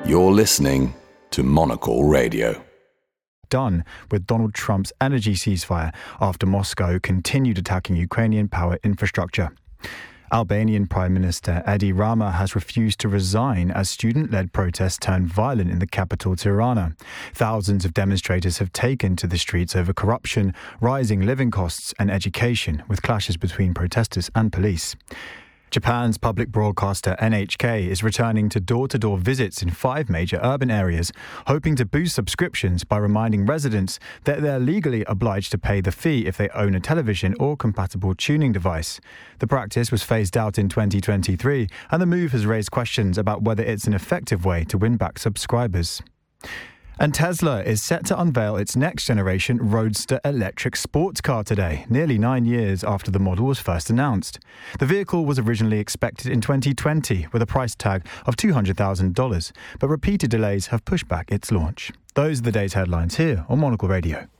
You're listening to Monocle Radio. Done with Donald Trump's energy ceasefire after Moscow continued attacking Ukrainian power infrastructure. Albanian Prime Minister Edi Rama has refused to resign as student-led protests turned violent in the capital Tirana. Thousands of demonstrators have taken to the streets over corruption, rising living costs and education, with clashes between protesters and police. Japan's public broadcaster NHK is returning to door-to-door visits in 5 major urban areas, hoping to boost subscriptions by reminding residents that they're legally obliged to pay the fee if they own a television or compatible tuning device. The practice was phased out in 2023, and the move has raised questions about whether it's an effective way to win back subscribers. And Tesla is set to unveil its next-generation Roadster electric sports car today, nearly 9 years after the model was first announced. The vehicle was originally expected in 2020 with a price tag of $200,000, but repeated delays have pushed back its launch. Those are the day's headlines here on Monocle Radio.